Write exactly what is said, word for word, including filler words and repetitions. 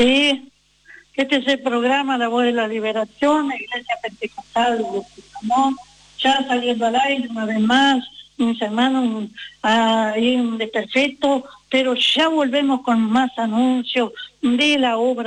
Sí, este es el programa La Voz de la Liberación, la Iglesia Pentecostal de Tucumán, ya saliendo al aire una vez más, mis hermanos ahí de perfecto, pero ya volvemos con más anuncios de la obra